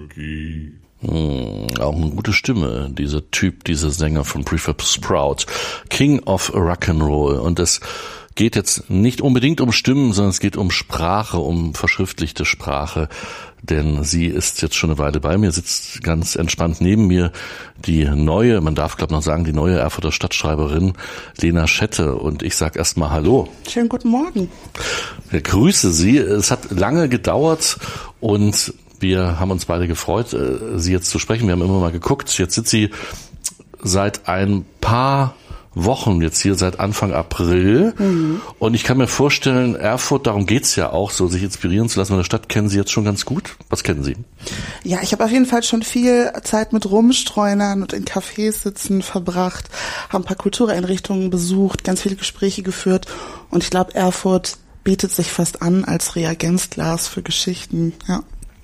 Funky. Auch eine gute Stimme, dieser Typ, dieser Sänger von Prefab Sprout. King of Rock'n'Roll. Und es geht jetzt nicht unbedingt um Stimmen, sondern es geht um Sprache, um verschriftlichte Sprache. Denn sie ist jetzt schon eine Weile bei mir, sitzt ganz entspannt neben mir die neue, man darf glaube ich noch sagen, die neue Erfurter Stadtschreiberin Lena Schette. Und ich sag erstmal Hallo. Schönen guten Morgen. Ich grüße Sie. Es hat lange gedauert und wir haben uns beide gefreut, Sie jetzt zu sprechen. Wir haben immer mal geguckt. Jetzt sitzt sie seit ein paar Wochen jetzt hier, seit Anfang April. Und ich kann mir vorstellen, Erfurt, darum geht's ja auch, so sich inspirieren zu lassen. In der Stadt kennen Sie jetzt schon ganz gut. Was kennen Sie? Ja, ich habe auf jeden Fall schon viel Zeit mit Rumstreunern und in Cafés sitzen verbracht, habe ein paar Kultureinrichtungen besucht, ganz viele Gespräche geführt. Und ich glaube, Erfurt bietet sich fast an als Reagenzglas für Geschichten, ja.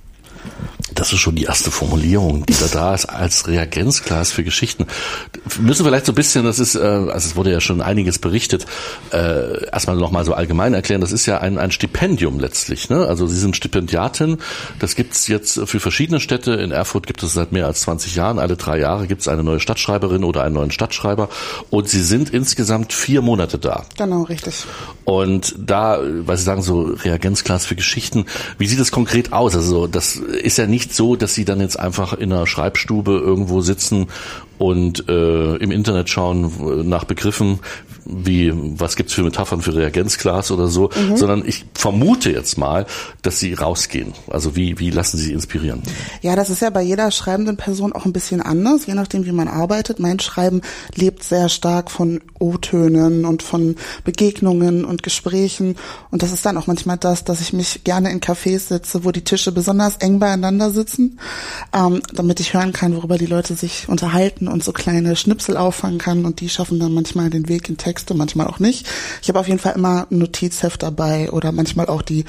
Das ist schon die erste Formulierung, die da ist, als Reagenzglas für Geschichten. Müssen wir vielleicht so ein bisschen, das ist, also es wurde ja schon einiges berichtet, erstmal nochmal so allgemein erklären, das ist ja ein Stipendium letztlich, ne? Also Sie sind Stipendiatin, das gibt's jetzt für verschiedene Städte. In Erfurt gibt es seit mehr als 20 Jahren, alle 3 Jahre gibt's eine neue Stadtschreiberin oder einen neuen Stadtschreiber und Sie sind insgesamt 4 Monate da. Genau, richtig. Und da, weil Sie sagen so Reagenzglas für Geschichten, wie sieht es konkret aus? Also das ist ja nicht so, dass Sie dann jetzt einfach in einer Schreibstube irgendwo sitzen und im Internet schauen nach Begriffen, wie was gibt's für Metaphern für Reagenzglas oder so, sondern ich vermute jetzt mal, dass Sie rausgehen. Also wie lassen Sie sich inspirieren? Ja, das ist ja bei jeder schreibenden Person auch ein bisschen anders, je nachdem wie man arbeitet. Mein Schreiben lebt sehr stark von O-Tönen und von Begegnungen und Gesprächen und das ist dann auch manchmal das, dass ich mich gerne in Cafés setze, wo die Tische besonders eng beieinander sitzen, damit ich hören kann, worüber die Leute sich unterhalten und so kleine Schnipsel auffangen kann und die schaffen dann manchmal den Weg in Texte, manchmal auch nicht. Ich habe auf jeden Fall immer ein Notizheft dabei oder manchmal auch die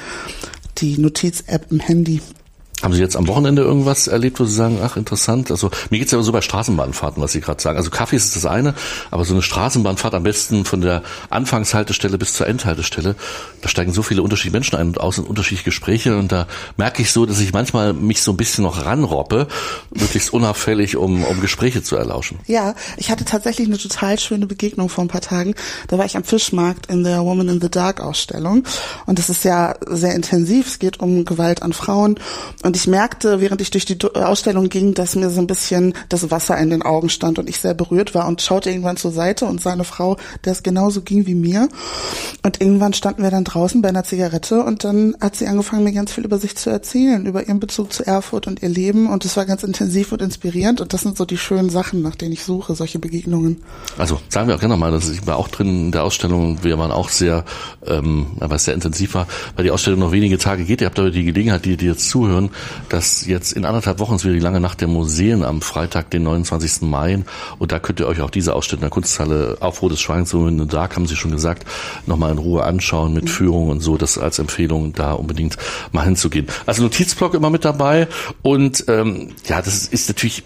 Notiz-App im Handy. Haben Sie jetzt am Wochenende irgendwas erlebt, wo Sie sagen, ach interessant, also mir geht's ja so bei Straßenbahnfahrten, was Sie gerade sagen. Also Kaffee ist das eine, aber so eine Straßenbahnfahrt am besten von der Anfangshaltestelle bis zur Endhaltestelle, da steigen so viele unterschiedliche Menschen ein und aus und unterschiedliche Gespräche und da merke ich so, dass ich manchmal mich so ein bisschen noch ranroppe, möglichst unauffällig, um Gespräche zu erlauschen. Ja, ich hatte tatsächlich eine total schöne Begegnung vor ein paar Tagen. Da war ich am Fischmarkt in der Woman in the Dark Ausstellung und das ist ja sehr intensiv, es geht um Gewalt an Frauen. Und ich merkte, während ich durch die Ausstellung ging, dass mir so ein bisschen das Wasser in den Augen stand und ich sehr berührt war und schaute irgendwann zur Seite und sah eine Frau, der es genauso ging wie mir. Und irgendwann standen wir dann draußen bei einer Zigarette und dann hat sie angefangen, mir ganz viel über sich zu erzählen, über ihren Bezug zu Erfurt und ihr Leben. Und es war ganz intensiv und inspirierend. Und das sind so die schönen Sachen, nach denen ich suche, solche Begegnungen. Also sagen wir auch gerne mal, dass ich war auch drin in der Ausstellung. Wir waren auch sehr, weil es sehr intensiv war, weil die Ausstellung noch wenige Tage geht. Ihr habt aber die Gelegenheit, die jetzt zuhören, dass jetzt in 1,5 Wochen ist wieder die lange Nacht der Museen am Freitag, den 29. Mai. Und da könnt ihr euch auch diese Ausstellung in der Kunsthalle Aufruhr des Schweigens, so in the Dark, haben Sie schon gesagt, nochmal in Ruhe anschauen mit Führung und so. Das als Empfehlung, da unbedingt mal hinzugehen. Also Notizblock immer mit dabei. Und ja, das ist natürlich,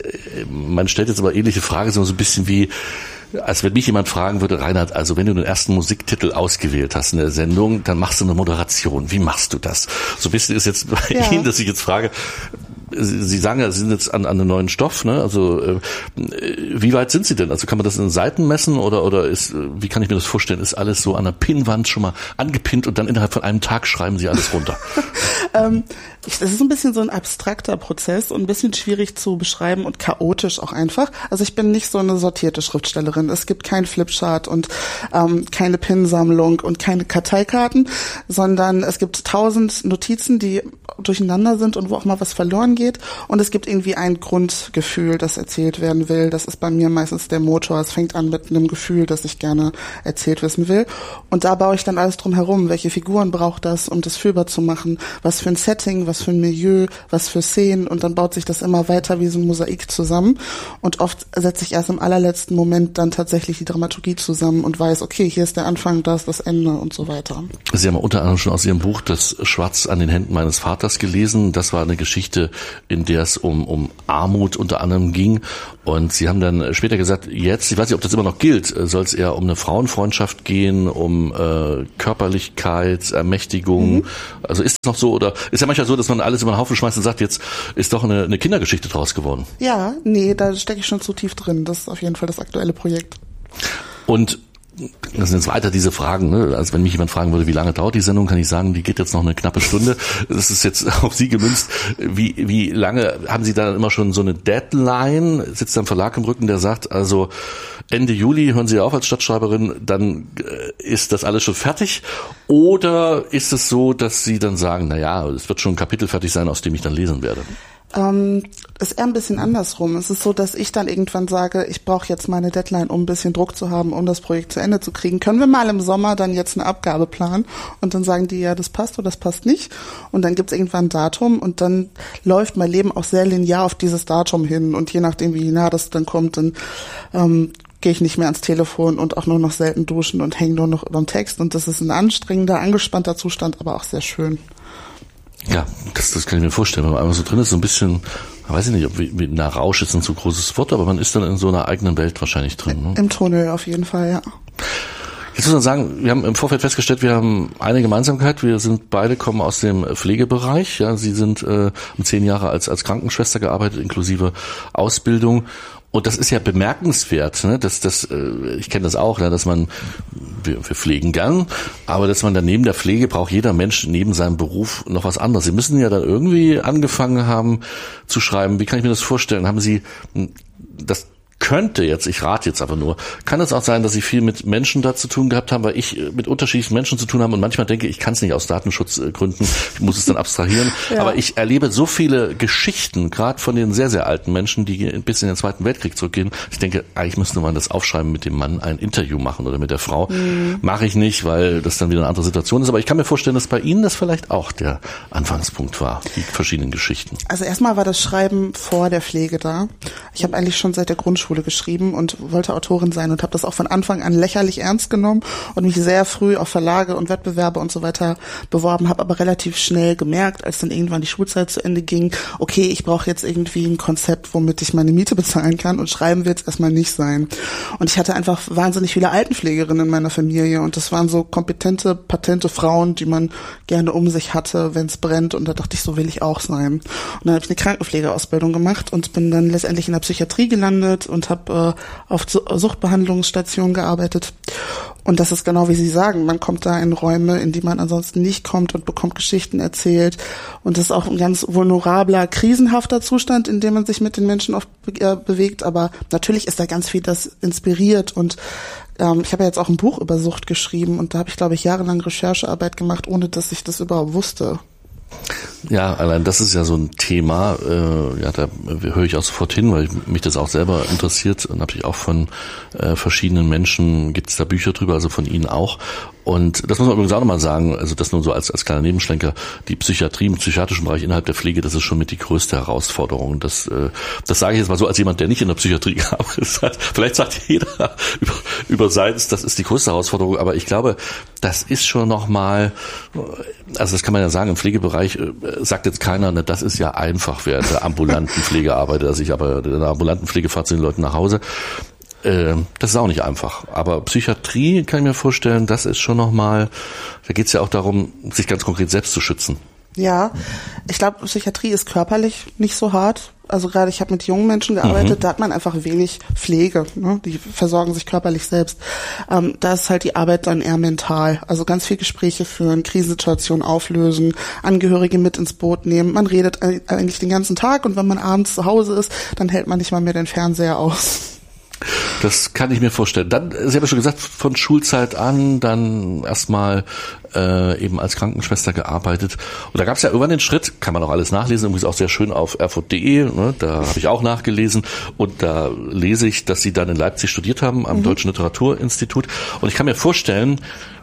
man stellt jetzt aber ähnliche Frage, so ein bisschen wie, als wenn mich jemand fragen würde, Reinhard, also wenn du den ersten Musiktitel ausgewählt hast in der Sendung, dann machst du eine Moderation. Wie machst du das? So ein bisschen ist jetzt bei Ihnen, dass ich jetzt frage, Sie sagen ja, Sie sind jetzt an einem neuen Stoff, ne? Also wie weit sind Sie denn? Also kann man das in Seiten messen oder ist, wie kann ich mir das vorstellen? Ist alles so an der Pinnwand schon mal angepinnt und dann innerhalb von einem Tag schreiben Sie alles runter? Das ist ein bisschen so ein abstrakter Prozess und ein bisschen schwierig zu beschreiben und chaotisch auch einfach. Also ich bin nicht so eine sortierte Schriftstellerin. Es gibt kein Flipchart und keine Pinnsammlung und keine Karteikarten, sondern es gibt 1000 Notizen, die durcheinander sind und wo auch mal was verloren geht. Und es gibt irgendwie ein Grundgefühl, das erzählt werden will. Das ist bei mir meistens der Motor. Es fängt an mit einem Gefühl, das ich gerne erzählt wissen will. Und da baue ich dann alles drum herum. Welche Figuren braucht das, um das fühlbar zu machen? Was für ein Setting, was für ein Milieu, was für Szenen. Und dann baut sich das immer weiter wie so ein Mosaik zusammen. Und oft setze ich erst im allerletzten Moment dann tatsächlich die Dramaturgie zusammen und weiß, okay, hier ist der Anfang, da ist das Ende und so weiter. Sie haben unter anderem schon aus Ihrem Buch Das Schwarz an den Händen meines Vaters gelesen. Das war eine Geschichte, in der es um Armut unter anderem ging. Und Sie haben dann später gesagt, jetzt, ich weiß nicht, ob das immer noch gilt, soll es eher um eine Frauenfreundschaft gehen, um Körperlichkeit, Ermächtigung. Also ist es noch so, oder ist ja manchmal so, dass man alles über den Haufen schmeißt und sagt, jetzt ist doch eine Kindergeschichte draus geworden? Ja, nee, da stecke ich schon zu tief drin. Das ist auf jeden Fall das aktuelle Projekt. Und das sind jetzt weiter diese Fragen, ne? Also wenn mich jemand fragen würde, wie lange dauert die Sendung, kann ich sagen, die geht jetzt noch eine knappe Stunde. Das ist jetzt auf Sie gemünzt. Wie lange haben Sie da immer schon so eine Deadline? Sitzt da ein Verlag im Rücken, der sagt, also Ende Juli hören Sie auf als Stadtschreiberin, dann ist das alles schon fertig? Oder ist es so, dass Sie dann sagen, na ja, es wird schon ein Kapitel fertig sein, aus dem ich dann lesen werde? Ist eher ein bisschen andersrum. Es ist so, dass ich dann irgendwann sage, ich brauche jetzt meine Deadline, um ein bisschen Druck zu haben, um das Projekt zu Ende zu kriegen. Können wir mal im Sommer dann jetzt eine Abgabe planen? Und dann sagen die, ja, das passt oder das passt nicht. Und dann gibt's irgendwann ein Datum und dann läuft mein Leben auch sehr linear auf dieses Datum hin. Und je nachdem, wie nah das dann kommt, dann gehe ich nicht mehr ans Telefon und auch nur noch selten duschen und hänge nur noch über dem Text. Und das ist ein anstrengender, angespannter Zustand, aber auch sehr schön. Ja, das kann ich mir vorstellen, wenn man einmal so drin ist, so ein bisschen, weiß ich nicht, ob wie na, Rausch ist ein zu großes Wort, aber man ist dann in so einer eigenen Welt wahrscheinlich drin. Ne? Im Tunnel auf jeden Fall, ja. Jetzt muss man sagen, wir haben im Vorfeld festgestellt, wir haben eine Gemeinsamkeit. Wir sind beide kommen aus dem Pflegebereich. Ja, Sie sind 10 Jahre als Krankenschwester gearbeitet, inklusive Ausbildung. Und das ist ja bemerkenswert, ne? Ich kenne das auch, ja, dass wir pflegen gern, aber dass man dann neben der Pflege braucht jeder Mensch neben seinem Beruf noch was anderes. Sie müssen ja dann irgendwie angefangen haben zu schreiben. Wie kann ich mir das vorstellen? Haben Sie das könnte jetzt, ich rate jetzt aber nur, kann es auch sein, dass Sie viel mit Menschen da zu tun gehabt haben, weil ich mit unterschiedlichen Menschen zu tun habe und manchmal denke, ich kann es nicht aus Datenschutzgründen, ich muss es dann abstrahieren, ja. Aber ich erlebe so viele Geschichten, gerade von den sehr, sehr alten Menschen, die bis in den Zweiten Weltkrieg zurückgehen. Ich denke, eigentlich müsste man das aufschreiben, mit dem Mann ein Interview machen oder mit der Frau. Mache ich nicht, weil das dann wieder eine andere Situation ist, aber ich kann mir vorstellen, dass bei Ihnen das vielleicht auch der Anfangspunkt war, die verschiedenen Geschichten. Also erstmal war das Schreiben vor der Pflege da. Ich habe eigentlich schon seit der Grundschule geschrieben und wollte Autorin sein und habe das auch von Anfang an lächerlich ernst genommen und mich sehr früh auf Verlage und Wettbewerbe und so weiter beworben, habe aber relativ schnell gemerkt, als dann irgendwann die Schulzeit zu Ende ging, okay, ich brauche jetzt irgendwie ein Konzept, womit ich meine Miete bezahlen kann und schreiben wird es erstmal nicht sein. Und ich hatte einfach wahnsinnig viele Altenpflegerinnen in meiner Familie und das waren so kompetente, patente Frauen, die man gerne um sich hatte, wenn es brennt, und da dachte ich, so will ich auch sein. Und dann habe ich eine Krankenpflegeausbildung gemacht und bin dann letztendlich in der Psychiatrie gelandet und habe auf Suchtbehandlungsstationen gearbeitet. Und das ist genau wie Sie sagen, man kommt da in Räume, in die man ansonsten nicht kommt und bekommt Geschichten erzählt. Und das ist auch ein ganz vulnerabler, krisenhafter Zustand, in dem man sich mit den Menschen oft bewegt. Aber natürlich ist da ganz viel, das inspiriert. Und ich habe ja jetzt auch ein Buch über Sucht geschrieben und da habe ich, glaube ich, jahrelang Recherchearbeit gemacht, ohne dass ich das überhaupt wusste. Ja, allein das ist ja so ein Thema, da höre ich auch sofort hin, weil mich das auch selber interessiert und natürlich auch von verschiedenen Menschen gibt es da Bücher drüber, also von Ihnen auch. Und das muss man übrigens auch nochmal sagen, also das nur so als kleiner Nebenschlenker, die Psychiatrie im psychiatrischen Bereich innerhalb der Pflege, das ist schon mit die größte Herausforderung. Das sage ich jetzt mal so als jemand, der nicht in der Psychiatrie gearbeitet hat. Vielleicht sagt jeder über seins, das ist die größte Herausforderung, aber ich glaube, das ist schon nochmal, also das kann man ja sagen, im Pflegebereich sagt jetzt keiner, ne, das ist ja einfach, wer in der ambulanten Pflege arbeitet, dass ich aber in der ambulanten Pflege fahre zu den Leuten nach Hause. Das ist auch nicht einfach. Aber Psychiatrie kann ich mir vorstellen, das ist schon nochmal, da geht es ja auch darum, sich ganz konkret selbst zu schützen. Ja, ich glaube, Psychiatrie ist körperlich nicht so hart. Also gerade ich habe mit jungen Menschen gearbeitet, da hat man einfach wenig Pflege, ne? Die versorgen sich körperlich selbst. Da ist halt die Arbeit dann eher mental. Also ganz viel Gespräche führen, Krisensituationen auflösen, Angehörige mit ins Boot nehmen. Man redet eigentlich den ganzen Tag und wenn man abends zu Hause ist, dann hält man nicht mal mehr den Fernseher aus. Das kann ich mir vorstellen. Dann, Sie haben ja schon gesagt, von Schulzeit an, dann erstmal eben als Krankenschwester gearbeitet. Und da gab es ja irgendwann den Schritt, kann man auch alles nachlesen, übrigens auch sehr schön auf erfurt.de, ne, da habe ich auch nachgelesen. Und da lese ich, dass Sie dann in Leipzig studiert haben, am Deutschen Literaturinstitut. Und ich kann mir vorstellen,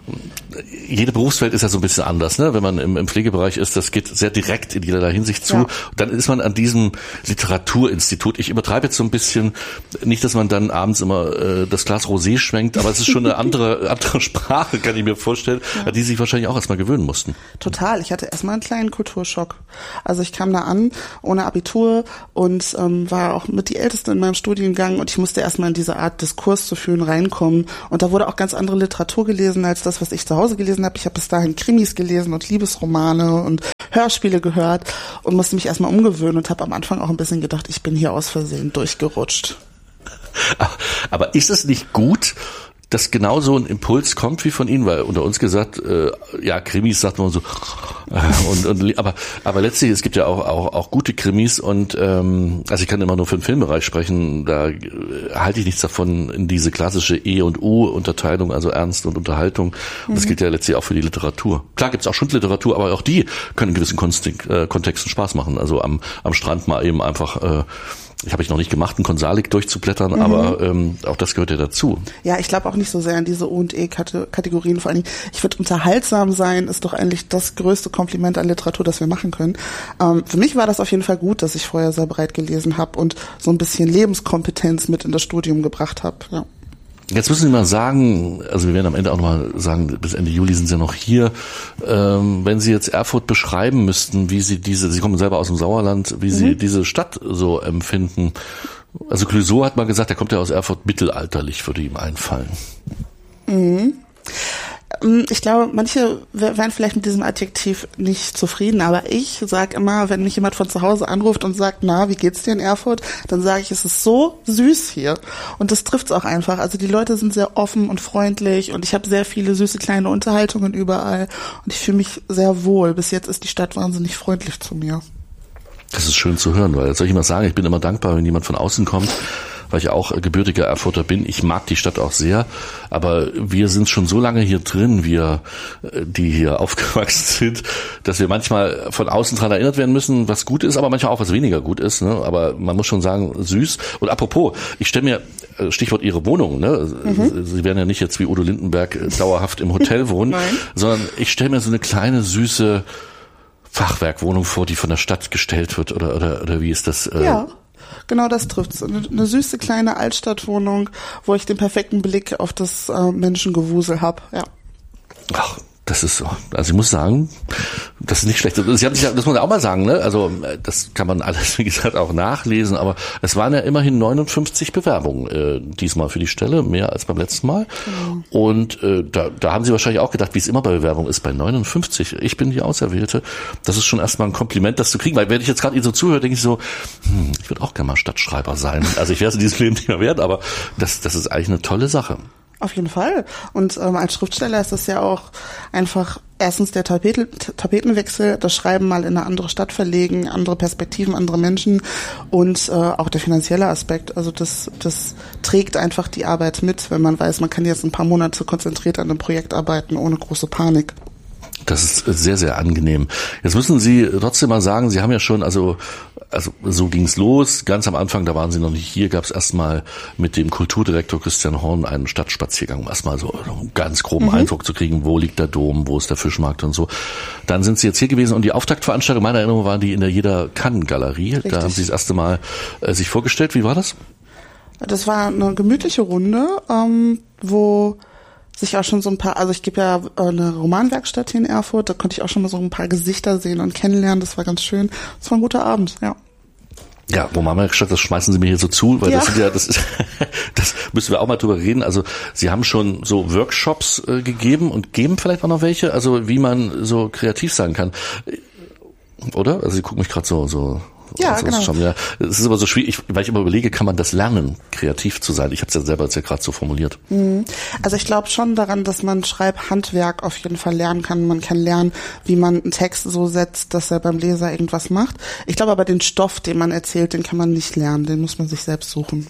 jede Berufswelt ist ja so ein bisschen anders, ne? Wenn man im Pflegebereich ist, das geht sehr direkt in jederlei Hinsicht zu. Ja. Dann ist man an diesem Literaturinstitut. Ich übertreibe jetzt so ein bisschen, nicht, dass man dann abends immer das Glas Rosé schwenkt, aber es ist schon eine andere Sprache, kann ich mir vorstellen, an die Sie sich wahrscheinlich auch erstmal gewöhnen mussten. Total. Ich hatte erstmal einen kleinen Kulturschock. Also ich kam da an ohne Abitur und war auch mit die Älteste in meinem Studiengang und ich musste erstmal in diese Art Diskurs zu führen reinkommen. Und da wurde auch ganz andere Literatur gelesen als das, was ich zu Hause gelesen habe. Ich habe bis dahin Krimis gelesen und Liebesromane und Hörspiele gehört und musste mich erstmal umgewöhnen und habe am Anfang auch ein bisschen gedacht, ich bin hier aus Versehen durchgerutscht. Aber ist es nicht gut, dass genau so ein Impuls kommt wie von Ihnen, weil unter uns gesagt, Krimis sagt man so, aber letztlich, es gibt ja auch gute Krimis und also ich kann immer nur für den Filmbereich sprechen, da halte ich nichts davon in diese klassische E- und U-Unterteilung, also Ernst und Unterhaltung. Und das gilt ja letztlich auch für die Literatur. Klar gibt's auch Schundliteratur, aber auch die können in gewissen Kontexten Spaß machen. Also am Strand mal eben einfach habe ich noch nicht gemacht, einen Konsalik durchzublättern, aber auch das gehört ja dazu. Ja, ich glaube auch nicht so sehr an diese O- und E-Kategorien. Vor allem, ich finde, unterhaltsam sein ist doch eigentlich das größte Kompliment an Literatur, das wir machen können. Für mich war das auf jeden Fall gut, dass ich vorher sehr breit gelesen habe und so ein bisschen Lebenskompetenz mit in das Studium gebracht habe. Ja. Jetzt müssen Sie mal sagen, also wir werden am Ende auch nochmal sagen, bis Ende Juli sind Sie ja noch hier, wenn Sie jetzt Erfurt beschreiben müssten, wie Sie Sie kommen selber aus dem Sauerland, wie Sie diese Stadt so empfinden. Also Clouseau hat mal gesagt, er kommt ja aus Erfurt, mittelalterlich würde ihm einfallen. Ich glaube, manche wären vielleicht mit diesem Adjektiv nicht zufrieden, aber ich sage immer, wenn mich jemand von zu Hause anruft und sagt, na, wie geht's dir in Erfurt, dann sage ich, es ist so süß hier. Und das trifft's auch einfach. Also die Leute sind sehr offen und freundlich und ich habe sehr viele süße kleine Unterhaltungen überall und ich fühle mich sehr wohl. Bis jetzt ist die Stadt wahnsinnig freundlich zu mir. Das ist schön zu hören, weil, soll ich mal sagen, ich bin immer dankbar, wenn jemand von außen kommt, weil ich auch gebürtiger Erfurter bin. Ich mag die Stadt auch sehr, aber wir sind schon so lange hier drin, wir, die hier aufgewachsen sind, dass wir manchmal von außen dran erinnert werden müssen, was gut ist, aber manchmal auch was weniger gut ist. Ne? Aber man muss schon sagen, süß. Und apropos, ich stelle mir, Stichwort Ihre Wohnung, ne? Sie werden ja nicht jetzt wie Udo Lindenberg dauerhaft im Hotel wohnen, sondern ich stelle mir so eine kleine, süße Fachwerkwohnung vor, die von der Stadt gestellt wird, oder wie ist das? Ja, genau, das trifft's. Eine süße kleine Altstadtwohnung, wo ich den perfekten Blick auf das Menschengewusel habe. Ja. Ach, das ist so. Also ich muss sagen, das ist nicht schlecht. Sie haben sich, das muss man auch mal sagen, ne? Also das kann man alles, wie gesagt, auch nachlesen, aber es waren ja immerhin 59 Bewerbungen diesmal für die Stelle, mehr als beim letzten Mal. Und da haben Sie wahrscheinlich auch gedacht, wie es immer bei Bewerbungen ist, bei 59, ich bin die Auserwählte. Das ist schon erstmal ein Kompliment, das zu kriegen, weil wenn ich jetzt gerade Ihnen so zuhöre, denke ich so, ich würde auch gerne mal Stadtschreiber sein. Also ich werde es in diesem Leben nicht mehr werden, aber das ist eigentlich eine tolle Sache. Auf jeden Fall. Und als Schriftsteller ist das ja auch einfach erstens der Tapetenwechsel, das Schreiben mal in eine andere Stadt verlegen, andere Perspektiven, andere Menschen und auch der finanzielle Aspekt. Also das trägt einfach die Arbeit mit, wenn man weiß, man kann jetzt ein paar Monate konzentriert an einem Projekt arbeiten, ohne große Panik. Das ist sehr, sehr angenehm. Jetzt müssen Sie trotzdem mal sagen, Sie haben ja schon, also so ging's los. Ganz am Anfang, da waren Sie noch nicht hier, gab es erstmal mit dem Kulturdirektor Christian Horn einen Stadtspaziergang, um erstmal so einen ganz groben Eindruck zu kriegen, wo liegt der Dom, wo ist der Fischmarkt und so. Dann sind Sie jetzt hier gewesen und die Auftaktveranstaltung, meiner Erinnerung, war die in der Jeder-Kann-Galerie. Richtig. Da haben Sie das erste Mal sich vorgestellt. Wie war das? Das war eine gemütliche Runde, wo sich auch schon so ein paar, also ich gebe ja eine Romanwerkstatt hier in Erfurt, da konnte ich auch schon mal so ein paar Gesichter sehen und kennenlernen, das war ganz schön. Das war ein guter Abend, ja. Ja, Romanwerkstatt, das schmeißen Sie mir hier so zu, weil das müssen wir auch mal drüber reden. Also Sie haben schon so Workshops gegeben und geben vielleicht auch noch welche, also wie man so kreativ sein kann. Oder? Also Sie gucken mich gerade so. Ja, also genau. Schon, ja. Es ist aber so schwierig, weil ich immer überlege, kann man das lernen, kreativ zu sein? Ich habe es ja selber jetzt ja gerade so formuliert. Also ich glaube schon daran, dass man Schreibhandwerk auf jeden Fall lernen kann. Man kann lernen, wie man einen Text so setzt, dass er beim Leser irgendwas macht. Ich glaube aber, den Stoff, den man erzählt, den kann man nicht lernen. Den muss man sich selbst suchen.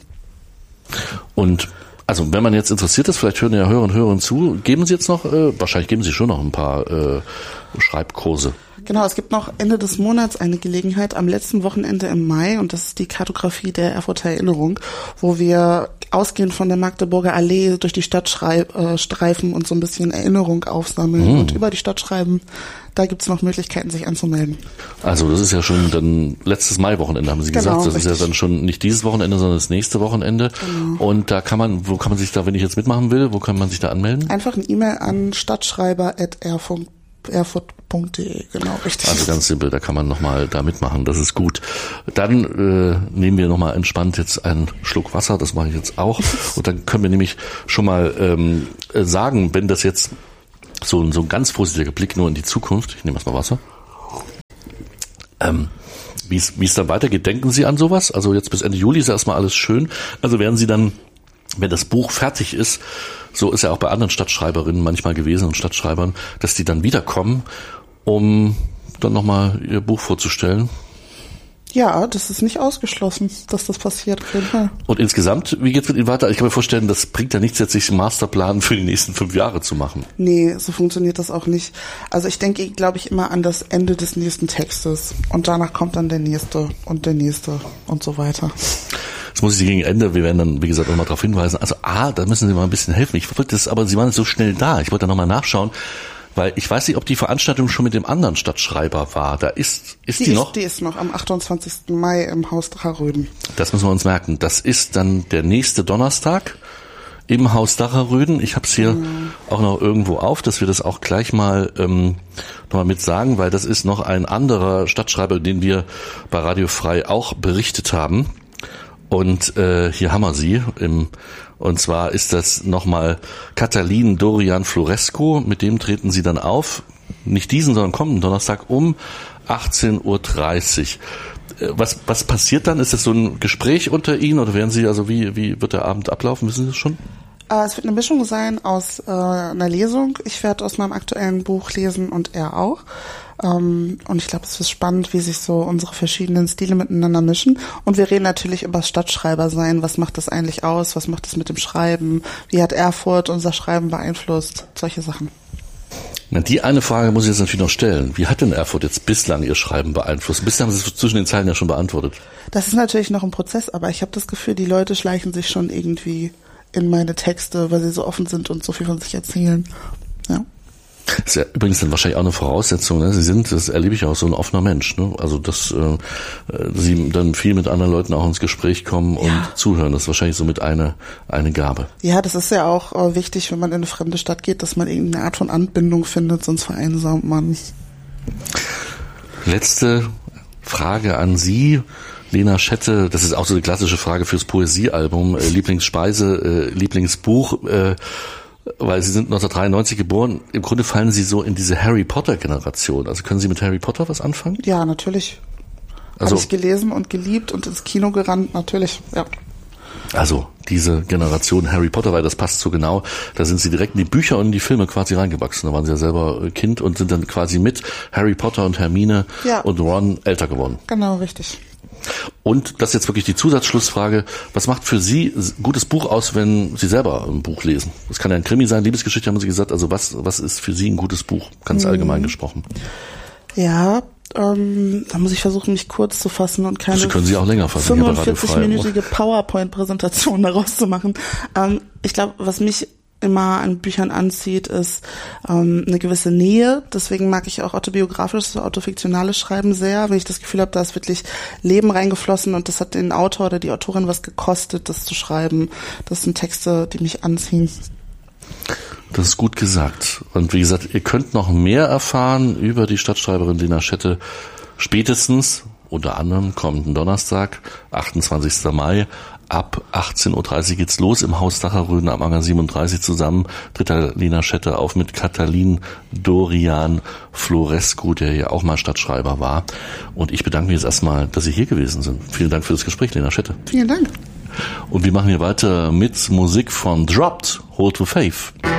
Und also wenn man jetzt interessiert ist, vielleicht hören ja Hörer und Hörerinnen zu, geben Sie jetzt noch, wahrscheinlich geben Sie schon noch ein paar Schreibkurse. Genau, es gibt noch Ende des Monats eine Gelegenheit am letzten Wochenende im Mai und das ist die Kartografie der Erfurter Erinnerung, wo wir ausgehend von der Magdeburger Allee durch die Stadt streifen und so ein bisschen Erinnerung aufsammeln und über die Stadt schreiben. Da gibt's noch Möglichkeiten, sich anzumelden. Also das ist ja schon dann letztes Maiwochenende, haben Sie gesagt. Das richtig. Ist ja dann schon nicht dieses Wochenende, sondern das nächste Wochenende. Genau. Und da wo kann man sich da, wenn ich jetzt mitmachen will, wo kann man sich da anmelden? Einfach eine E-Mail an stadtschreiber@erfurt.de, genau, richtig. Also ganz simpel, da kann man nochmal da mitmachen, das ist gut. Dann nehmen wir nochmal entspannt jetzt einen Schluck Wasser, das mache ich jetzt auch. Und dann können wir nämlich schon mal sagen, wenn das jetzt so ein ganz vorsichtiger Blick nur in die Zukunft, ich nehme erstmal Wasser, wie es dann weitergeht, denken Sie an sowas? Also jetzt bis Ende Juli ist ja erstmal alles schön. Also werden Sie dann, wenn das Buch fertig ist, so ist ja auch bei anderen Stadtschreiberinnen manchmal gewesen und Stadtschreibern, dass die dann wiederkommen, um dann nochmal ihr Buch vorzustellen? Ja, das ist nicht ausgeschlossen, dass das passiert. Und insgesamt, wie geht's mit Ihnen weiter? Ich kann mir vorstellen, das bringt ja nichts, jetzt sich einen Masterplan für die nächsten 5 Jahre zu machen. Nee, so funktioniert das auch nicht. Also ich denke, glaube ich, immer an das Ende des nächsten Textes. Und danach kommt dann der nächste und so weiter. Jetzt muss ich Sie gegen Ende, wir werden dann, wie gesagt, nochmal darauf hinweisen. Also da müssen Sie mal ein bisschen helfen. Ich wollte das, aber Sie waren jetzt so schnell da. Ich wollte da nochmal nachschauen. Weil ich weiß nicht, ob die Veranstaltung schon mit dem anderen Stadtschreiber war. Da ist die noch? Die ist noch am 28. Mai im Haus Dacherröden. Das müssen wir uns merken. Das ist dann der nächste Donnerstag im Haus Dacherröden. Ich habe es hier auch noch irgendwo auf, dass wir das auch gleich mal nochmal mit sagen, weil das ist noch ein anderer Stadtschreiber, den wir bei Radio Frei auch berichtet haben. Und hier haben wir sie. Und zwar ist das nochmal Katalin Dorian Florescu. Mit dem treten sie dann auf. Nicht diesen, sondern kommenden Donnerstag um 18.30 Uhr. Was passiert dann? Ist das so ein Gespräch unter Ihnen oder werden Sie, also wie wird der Abend ablaufen? Wissen Sie das schon? Es wird eine Mischung sein aus einer Lesung. Ich werde aus meinem aktuellen Buch lesen und er auch. Und ich glaube, es ist spannend, wie sich so unsere verschiedenen Stile miteinander mischen. Und wir reden natürlich über das Stadtschreibersein. Was macht das eigentlich aus? Was macht das mit dem Schreiben? Wie hat Erfurt unser Schreiben beeinflusst? Solche Sachen. Na, die eine Frage muss ich jetzt natürlich noch stellen. Wie hat denn Erfurt jetzt bislang ihr Schreiben beeinflusst? Bislang haben Sie es zwischen den Zeilen ja schon beantwortet. Das ist natürlich noch ein Prozess, aber ich habe das Gefühl, die Leute schleichen sich schon irgendwie in meine Texte, weil sie so offen sind und so viel von sich erzählen. Ja. Das ist ja übrigens dann wahrscheinlich auch eine Voraussetzung, ne? Sie sind, das erlebe ich auch, so ein offener Mensch, ne? Also dass Sie dann viel mit anderen Leuten auch ins Gespräch kommen und zuhören, das ist wahrscheinlich somit eine Gabe. Ja, das ist ja auch wichtig, wenn man in eine fremde Stadt geht, dass man irgendeine Art von Anbindung findet, sonst vereinsamt man. Letzte Frage an Sie. Lena Schette, das ist auch so eine klassische Frage fürs Poesiealbum, Lieblingsspeise, Lieblingsbuch, weil Sie sind 1993 geboren. Im Grunde fallen Sie so in diese Harry Potter Generation. Also können Sie mit Harry Potter was anfangen? Ja, natürlich. Also, habe ich gelesen und geliebt und ins Kino gerannt, natürlich, ja. Also diese Generation Harry Potter, weil das passt so genau, da sind Sie direkt in die Bücher und in die Filme quasi reingewachsen. Da waren Sie ja selber Kind und sind dann quasi mit Harry Potter und Hermine und Ron älter geworden. Genau, richtig. Und das ist jetzt wirklich die Zusatzschlussfrage. Was macht für Sie ein gutes Buch aus, wenn Sie selber ein Buch lesen? Das kann ja ein Krimi sein, Liebesgeschichte, haben Sie gesagt. Also was ist für Sie ein gutes Buch? Ganz allgemein gesprochen. Ja, da muss ich versuchen, mich kurz zu fassen und keine Sie können Sie auch länger fassen. 45-minütige PowerPoint-Präsentation daraus zu machen. Ich glaube, was mich immer an Büchern anzieht, ist eine gewisse Nähe. Deswegen mag ich auch autobiografisches, autofiktionales Schreiben sehr, wenn ich das Gefühl habe, da ist wirklich Leben reingeflossen und das hat den Autor oder die Autorin was gekostet, das zu schreiben. Das sind Texte, die mich anziehen. Das ist gut gesagt. Und wie gesagt, ihr könnt noch mehr erfahren über die Stadtschreiberin Lena Schette spätestens, unter anderem kommenden Donnerstag, 28. Mai, ab 18.30 Uhr geht's los im Haus Dacherröden am Anger 37 zusammen. Tritt Lena Schette auf mit Katalin Dorian Florescu, der ja auch mal Stadtschreiber war. Und ich bedanke mich jetzt erstmal, dass Sie hier gewesen sind. Vielen Dank für das Gespräch, Lena Schette. Vielen Dank. Und wir machen hier weiter mit Musik von Dropped, Hold to Faith.